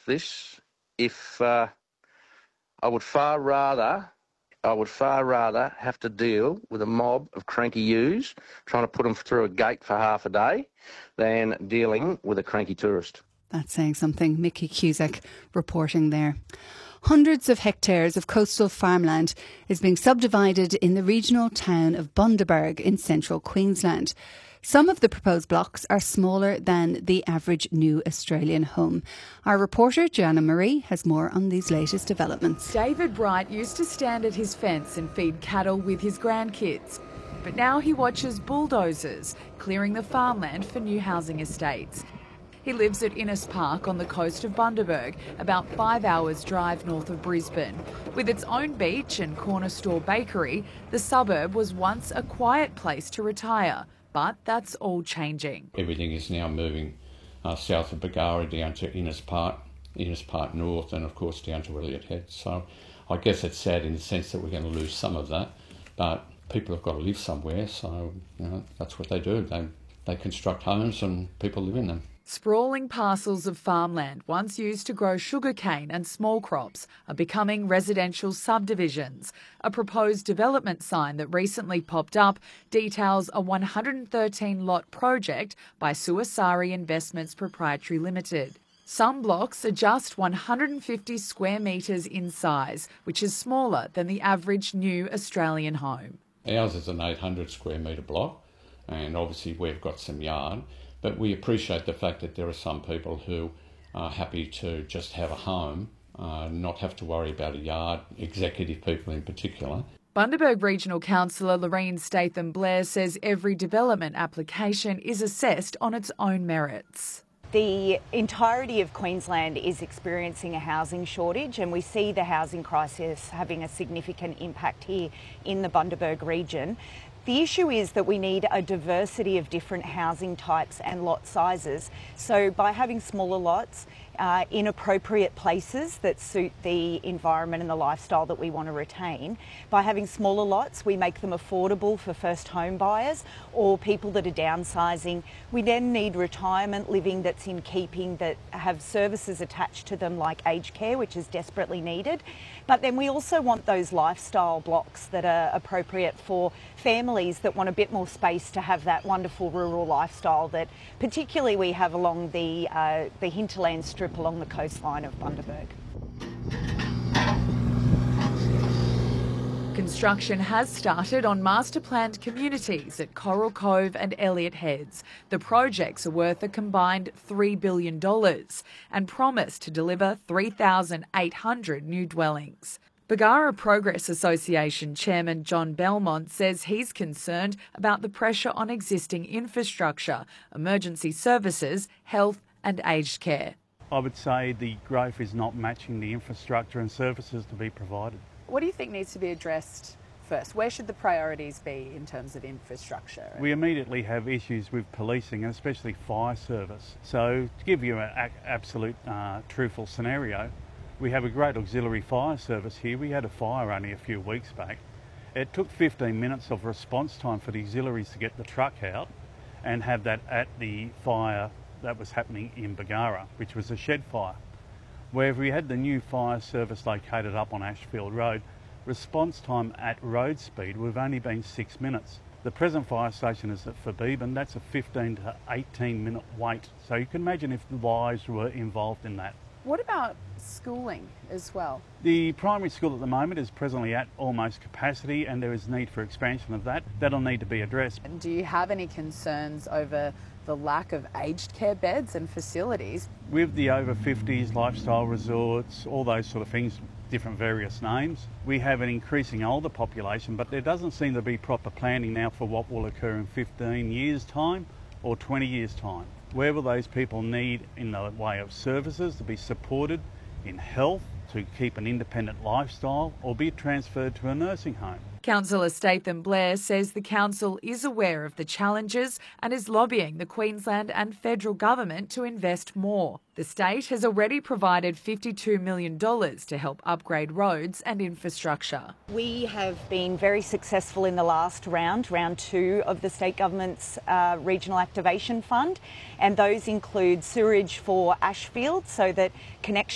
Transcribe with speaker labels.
Speaker 1: this if I would far rather have to deal with a mob of cranky yous trying to put them through a gate for half a day than dealing with a cranky tourist.
Speaker 2: That's saying something. Mickey Cusack reporting there. Hundreds of hectares of coastal farmland is being subdivided in the regional town of Bundaberg in central Queensland. Some of the proposed blocks are smaller than the average new Australian home. Our reporter, Joanna Marie, has more on these latest developments.
Speaker 3: David Bright used to stand at his fence and feed cattle with his grandkids. But now he watches bulldozers clearing the farmland for new housing estates. He lives at Innes Park on the coast of Bundaberg, about 5 hours drive north of Brisbane. With its own beach and corner store bakery, the suburb was once a quiet place to retire. But that's all changing.
Speaker 4: Everything is now moving south of Bargara down to Innes Park North, and of course down to Elliott Head. So I guess it's sad in the sense that we're going to lose some of that, but people have got to live somewhere, so that's what they do. They construct homes and people live in them.
Speaker 3: Sprawling parcels of farmland once used to grow sugarcane and small crops are becoming residential subdivisions. A proposed development sign that recently popped up details a 113-lot project by Suasari Investments Proprietary Limited. Some blocks are just 150 square metres in size, which is smaller than the average new Australian home.
Speaker 4: Ours is an 800 square metre block, and obviously we've got some yard. But we appreciate the fact that there are some people who are happy to just have a home, not have to worry about a yard, executive people in particular.
Speaker 3: Bundaberg Regional Councillor Loreen Statham-Blair says every development application is assessed on its own merits.
Speaker 5: The entirety of Queensland is experiencing a housing shortage, and we see the housing crisis having a significant impact here in the Bundaberg region. The issue is that we need a diversity of different housing types and lot sizes. So by having smaller lots in appropriate places that suit the environment and the lifestyle that we want to retain, by having smaller lots, we make them affordable for first home buyers or people that are downsizing. We then need retirement living that's in keeping, that have services attached to them like aged care, which is desperately needed. But then we also want those lifestyle blocks that are appropriate for families that want a bit more space to have that wonderful rural lifestyle that particularly we have along the hinterland strip along the coastline of Bundaberg.
Speaker 3: Construction has started on master-planned communities at Coral Cove and Elliott Heads. The projects are worth a combined $3 billion and promise to deliver 3,800 new dwellings. Bargara Progress Association Chairman John Belmont says he's concerned about the pressure on existing infrastructure, emergency services, health and aged care.
Speaker 6: I would say the growth is not matching the infrastructure and services to be provided.
Speaker 7: What do you think needs to be addressed first? Where should the priorities be in terms of infrastructure?
Speaker 6: We immediately have issues with policing and especially fire service. So to give you an absolute truthful scenario, we have a great auxiliary fire service here. We had a fire only a few weeks back. It took 15 minutes of response time for the auxiliaries to get the truck out and have that at the fire that was happening in Bargara, which was a shed fire. Where if we had the new fire service located up on Ashfield Road, response time at road speed would have only been 6 minutes. The present fire station is at Fabeben, that's a 15 to 18 minute wait. So you can imagine if the lives were involved in that.
Speaker 7: What about schooling as well?
Speaker 6: The primary school at the moment is presently at almost capacity and there is need for expansion of that. That'll need to be addressed.
Speaker 7: And do you have any concerns over the lack of aged care beds and facilities?
Speaker 6: With the over 50s, lifestyle resorts, all those sort of things, different various names, we have an increasing older population, but there doesn't seem to be proper planning now for what will occur in 15 years' time or 20 years' time. Where will those people need in the way of services to be supported in health, to keep an independent lifestyle, or be transferred to a nursing home?
Speaker 3: Councillor Statham-Blair says the council is aware of the challenges and is lobbying the Queensland and federal government to invest more. The state has already provided $52 million to help upgrade roads and infrastructure.
Speaker 5: We have been very successful in the last round 2 of the state government's Regional Activation Fund, and those include sewerage for Ashfield so that connection